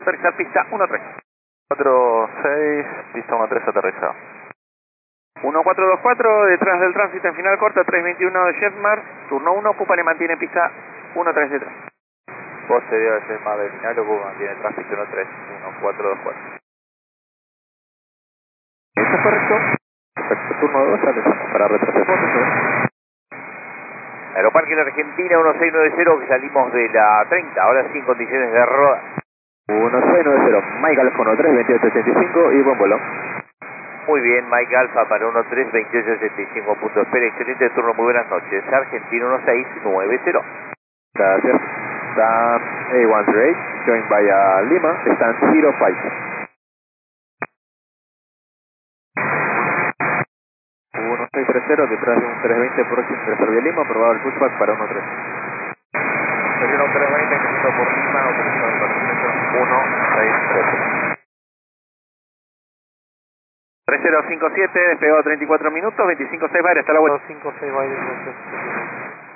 aterrizar pista 13. 46, pista 13 aterrizado. 1424, detrás del tránsito en final corta, 321 de Jetmar, turno 1, ocupa, le mantiene pista 13. Posterior a Jetmar del final, ocupa, mantiene tránsito 13, 1424. ¿Eso es correcto? Perfecto, turno 2, aterrizamos para retroceder. Aeroparque Argentina 1690, que salimos de la 30, ahora sí en condiciones de rodar. 1690, Mike Alfa 132885 y buen vuelo. Muy bien, Mike Alfa para 132885, punto espera, excelente turno, muy buenas noches. Argentina 1690. Gracias. Stand A138, joined by Lima, stand 05. 1630, detrás de un 320 próximo ingresar vía Lima, aprobado el pushback para 13. Sería un 320 ingresado por Lima, autorizado para el centro 163. 3057, despegado 34 minutos, 25.6 Bayer, hasta la vuelta. 56 Bayer, gracias.